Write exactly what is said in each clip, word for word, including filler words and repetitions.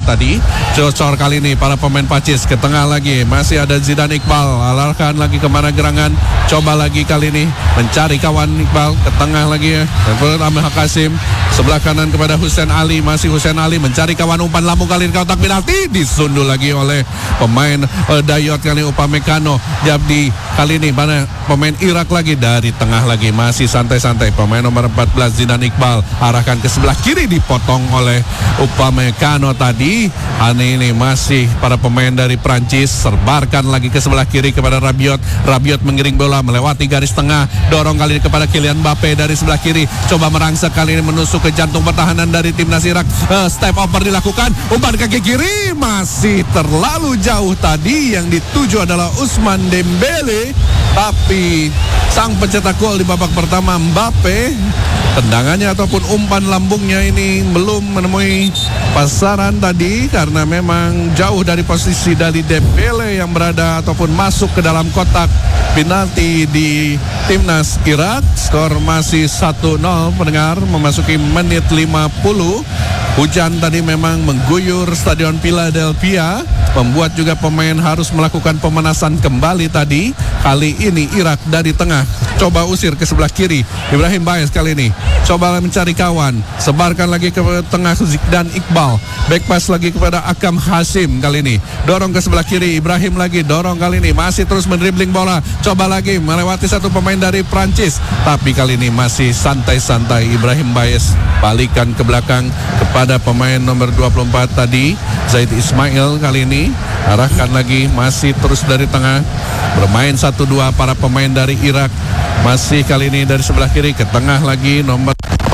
tadi. Cocor kali ini para pemain Prancis ke tengah lagi. Masih ada Zidane Iqbal, alarkan lagi kemana gerangan. Coba lagi kali ini mencari kawan Iqbal ke tengah lagi. Dan Amir Kasim sebelah kanan kepada Hussein Ali. Masih Hussein Ali mencari kawan, umpan lambung kali ini kotak penalti disundul lagi oleh pemain uh, Dayot kali ini Upamecano. Jadi kali ini mana pemain Irak lagi dari tengah lagi, masih santai-santai pemain nomor empat belas Zidane Iqbal arahkan ke sebelah kiri, dipotong oleh Upamecano tadi. Ini ini masih para pemain dari Prancis serbarkan lagi ke sebelah kiri kepada Rabiot. Rabiot mengiring bola melewati garis tengah, dorong kali ini kepada Kylian Mbappe dari sebelah kiri, coba merangsek kali ini menusuk ke jantung pertahanan dari timnas Irak. Uh, step over dilakukan, umpan kaki kiri masih terlalu jauh tadi, yang dituju adalah Ousmane Dembele, tapi sang pencetak gol di babak pertama Mbappe, tendangannya ataupun umpan lambungnya ini belum menemui pasaran tadi karena memang jauh dari posisi dari Dembele yang berada ataupun masuk ke dalam kotak penalti di timnas Irak. Skor masih satu nol pendengar, memasuki menit lima puluh. Hujan tadi memang mengguyur Stadion Philadelphia, membuat juga pemain harus melakukan pemanasan kembali tadi. Kali ini Irak dari tengah coba usir ke sebelah kiri. Ibrahim Baez kali ini coba mencari kawan, sebarkan lagi ke tengah Zidane Iqbal, back pass lagi kepada Akam Hasim kali ini, dorong ke sebelah kiri. Ibrahim lagi dorong kali ini, masih terus mendribling bola, coba lagi melewati satu pemain dari Prancis, tapi kali ini masih santai-santai. Ibrahim Baez balikan ke belakang kepada pemain nomor dua puluh empat tadi Zaid Ismail. Kali ini arahkan lagi, masih terus dari tengah, bermain satu dua para pemain dari Irak. Masih kali ini dari sebelah kiri ke tengah lagi nomor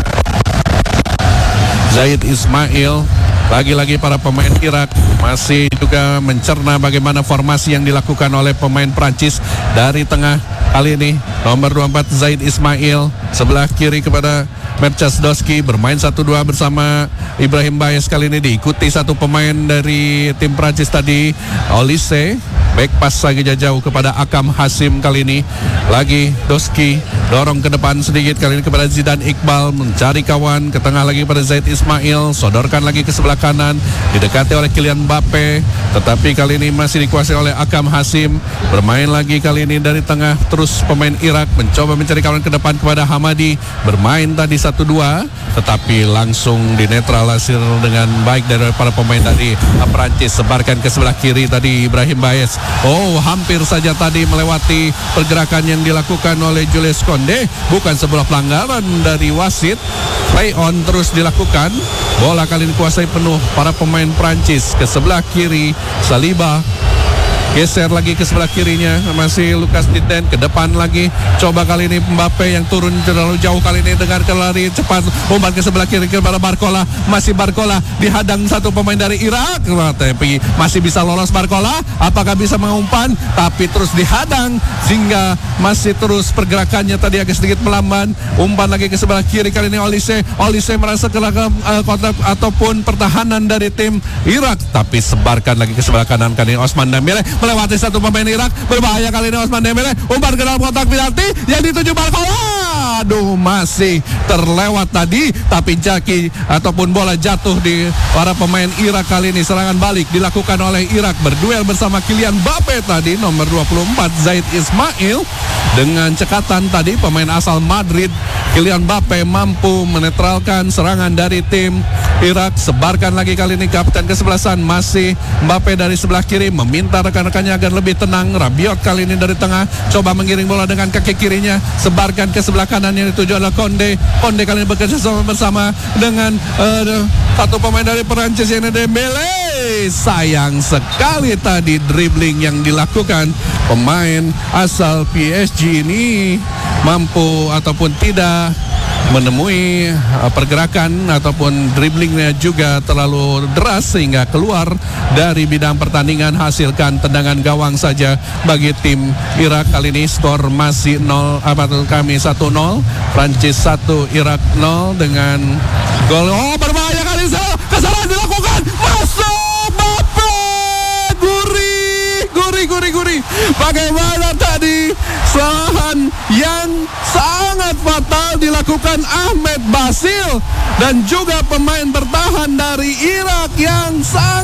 Zaid Ismail. Lagi-lagi para pemain Irak masih juga mencerna bagaimana formasi yang dilakukan oleh pemain Prancis dari tengah. Kali ini nomor dua puluh empat Zaid Ismail, sebelah kiri kepada Merchasdowski, bermain satu dua bersama Ibrahim Baez. Kali ini diikuti satu pemain dari tim Prancis tadi, Olise. Back pass lagi jauh kepada Akam Hasim. Kali ini lagi Doski dorong ke depan sedikit, kali ini kepada Zidane Iqbal, mencari kawan ke tengah lagi pada Zaid Ismail, sodorkan lagi ke sebelah kanan, didekati oleh Kylian Mbappe, tetapi kali ini masih dikuasai oleh Akam Hasim. Bermain lagi kali ini dari tengah, terus pemain Irak mencoba mencari kawan ke depan kepada Hamadi, bermain tadi satu dua, tetapi langsung dinetralisir dengan baik dari para pemain dari Prancis. Sebarkan ke sebelah kiri tadi Ibrahim Baez. Oh, hampir saja tadi melewati pergerakan yang dilakukan oleh Jules Koundé. Bukan sebuah pelanggaran dari wasit. Play on terus dilakukan. Bola kali ini dikuasai penuh para pemain Prancis. Ke sebelah kiri Saliba, geser lagi ke sebelah kirinya, masih Lucas Digne ke depan lagi. Coba kali ini Mbappe yang turun terlalu jauh, kali ini dengan lari cepat, umpan ke sebelah kiri kepada Barcola. Masih Barcola dihadang satu pemain dari Irak, tapi masih bisa lolos Barcola. Apakah bisa mengumpan? Tapi terus dihadang sehingga masih terus pergerakannya tadi agak sedikit melamban. Umpan lagi ke sebelah kiri, kali ini Olise. Olise merasa ke uh, kotak ataupun pertahanan dari tim Irak, tapi sebarkan lagi ke sebelah kanan. Kali ini Ousmane Dembele melewati satu pemain Irak, berbahaya kali ini Ousmane Dembele, umpan ke dalam kotak penalti yang dituju Barcola. Aduh, masih terlewat tadi, tapi jaki ataupun bola jatuh di para pemain Irak. Kali ini serangan balik dilakukan oleh Irak, berduel bersama Kylian Mbappe tadi, nomor dua puluh empat Zaid Ismail. Dengan cekatan tadi pemain asal Madrid Kylian Mbappe mampu menetralkan serangan dari tim Irak. Sebarkan lagi kali ini kapten kesebelasan, masih Mbappe dari sebelah kiri, meminta rekan-rekannya agar lebih tenang. Rabiot kali ini dari tengah, coba mengiring bola dengan kaki kirinya, sebarkan ke sebelah kanan yang dituju oleh Koundé. Koundé kali ini bekerja sama bersama dengan uh, satu pemain dari Perancis yang Dembele. Sayang sekali tadi dribbling yang dilakukan pemain asal P S G ini mampu ataupun tidak menemui pergerakan ataupun dribblingnya juga terlalu deras sehingga keluar dari bidang pertandingan, hasilkan tendangan gawang saja bagi tim Irak. Kali ini skor masih nol, apa tuh kami satu nol, Prancis satu, Irak nol dengan gol. Oh, berbahaya kali ini, kesalahan dilakukan, masuk Mbappe, gurih, gurih, gurih, gurih. Bagaimana tadi kesalahan yang sangat fatal dilakukan Ahmed Basil dan juga pemain bertahan dari Irak yang sangat